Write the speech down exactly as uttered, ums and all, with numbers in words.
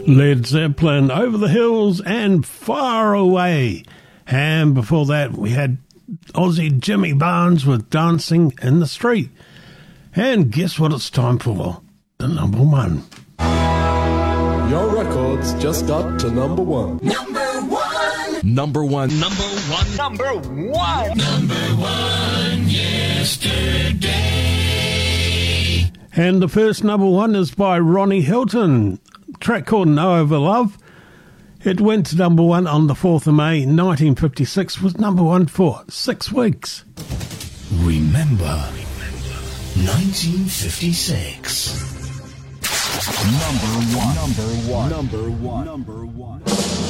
Led Zeppelin, Over the Hills and Far Away. And before that, we had Aussie Jimmy Barnes with Dancing in the Street. And guess what it's time for? The number one. Your records just got to number one. Number one. Number one. Number one. Number one. Number one yesterday. And the first number one is by Ronnie Hilton. A track called No Over Love. It went to number one on the fourth of May nineteen fifty-six, was number one for six weeks. Remember nineteen fifty-six. Number one. Number one. Number one. Number one.